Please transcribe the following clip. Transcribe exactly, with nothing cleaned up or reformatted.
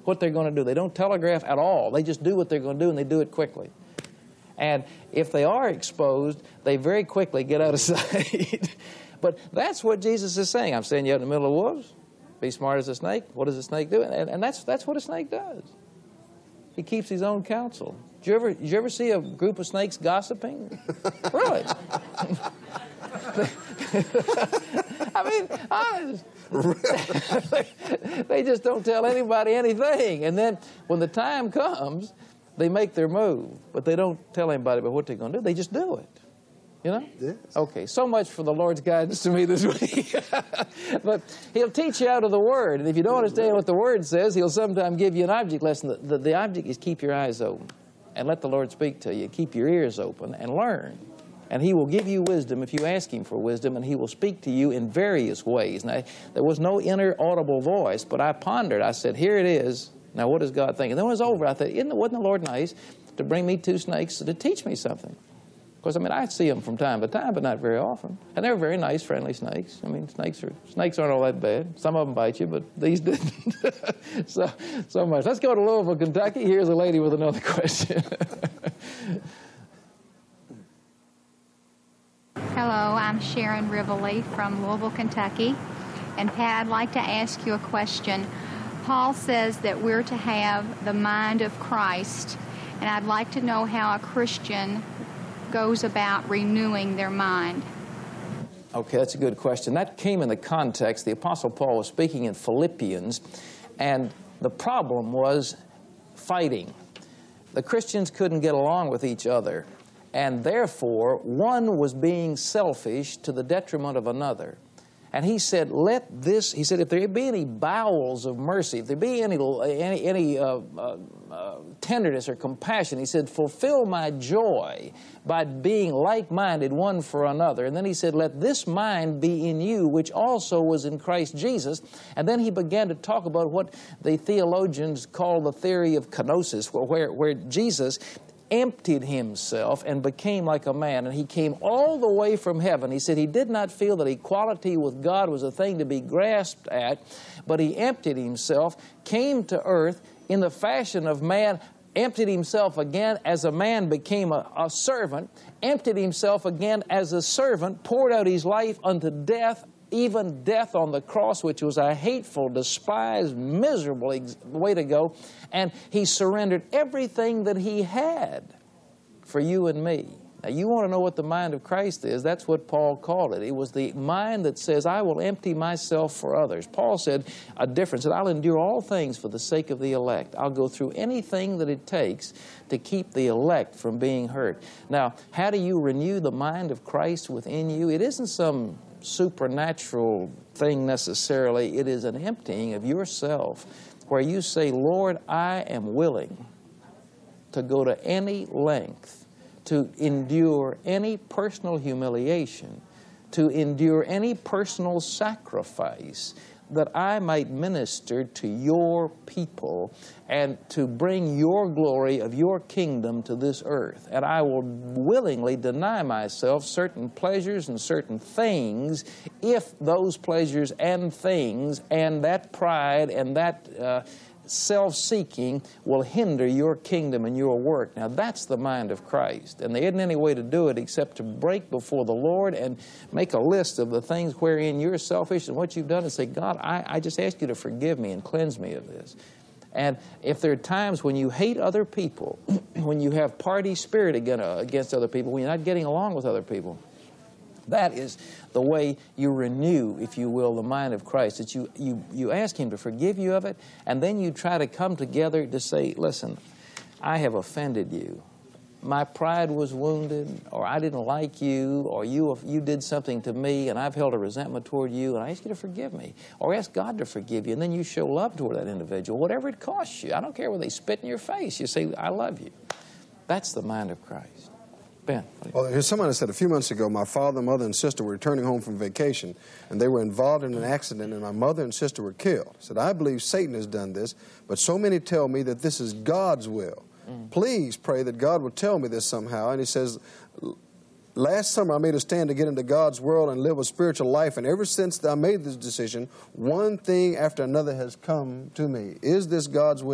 what they're going to do. They don't telegraph at all. They just do what they're going to do, and they do it quickly. And if they are exposed, they very quickly get out of sight. But that's what Jesus is saying. I'm saying you're out in the middle of the wolves. Be smart as a snake. What does a snake do? And, and that's, that's what a snake does. He keeps his own counsel. Did you ever, did you ever see a group of snakes gossiping? Really? I mean, honest. They just don't tell anybody anything. And then when the time comes, they make their move. But they don't tell anybody about what they're going to do. They just do it. You know? Yes. Okay, so much for the Lord's guidance to me this week. But He'll teach you out of the Word. And if you don't understand what the Word says, He'll sometimes give you an object lesson. The, the, the object is keep your eyes open and let the Lord speak to you. Keep your ears open and learn. And He will give you wisdom if you ask Him for wisdom, and He will speak to you in various ways. Now, there was no inner audible voice, but I pondered. I said, here it is. Now, what does God think? And then when it was over, I thought, isn't, wasn't the Lord nice to bring me two snakes to teach me something? Because, I mean, I see them from time to time, but not very often. And they're very nice, friendly snakes. I mean, snakes are snakes aren't all that bad. Some of them bite you, but these didn't. so, so much. Let's go to Louisville, Kentucky. Here's a lady with another question. Hello, I'm Sharon Rivoli from Louisville, Kentucky. And Pat, I'd like to ask you a question. Paul says that we're to have the mind of Christ, and I'd like to know how a Christian goes about renewing their mind. Okay, that's a good question. That came in the context. The Apostle Paul was speaking in Philippians, and the problem was fighting. The Christians couldn't get along with each other, and therefore one was being selfish to the detriment of another. And he said, let this, he said, if there be any bowels of mercy, if there be any, any, any uh, uh, uh, tenderness or compassion, he said, fulfill my joy by being like-minded one for another. And then he said, let this mind be in you, which also was in Christ Jesus. And then he began to talk about what the theologians call the theory of kenosis, where, where Jesus emptied himself and became like a man, and he came all the way from heaven. He said he did not feel that equality with God was a thing to be grasped at, but he emptied himself, came to earth in the fashion of man, emptied himself again as a man, became a, a servant, emptied himself again as a servant, poured out his life unto death, even death on the cross, which was a hateful, despised, miserable way to go. And he surrendered everything that he had for you and me. Now, you want to know what the mind of Christ is? That's what Paul called it. It was the mind that says, I will empty myself for others. Paul said a difference, that I'll endure all things for the sake of the elect. I'll go through anything that it takes to keep the elect from being hurt. Now, how do you renew the mind of Christ within you? It isn't some supernatural thing necessarily. It is an emptying of yourself where you say, Lord, I am willing to go to any length, to endure any personal humiliation, to endure any personal sacrifice, that I might minister to your people and to bring your glory of your kingdom to this earth. And I will willingly deny myself certain pleasures and certain things if those pleasures and things and that pride and that uh, self-seeking will hinder your kingdom and your work. Now, that's the mind of Christ. And there isn't any way to do it except to break before the Lord and make a list of the things wherein you're selfish and what you've done and say, God, I, I just ask you to forgive me and cleanse me of this. And if there are times when you hate other people, when you have party spirit against other people, when you're not getting along with other people, that is the way you renew, if you will, the mind of Christ, that you, you, you ask Him to forgive you of it, and then you try to come together to say, listen, I have offended you. My pride was wounded, or I didn't like you, or you, you did something to me, and I've held a resentment toward you, and I ask you to forgive me. Or ask God to forgive you, and then you show love toward that individual, whatever it costs you. I don't care whether they spit in your face. You say, I love you. That's the mind of Christ. Ben. Well, here's someone that said a few months ago, my father, mother, and sister were returning home from vacation, and they were involved in an accident, and my mother and sister were killed. Said, I believe Satan has done this, but so many tell me that this is God's will. Mm. Please pray that God will tell me this somehow. And he says, last summer I made a stand to get into God's world and live a spiritual life, and ever since I made this decision, one thing after another has come to me. Is this God's will?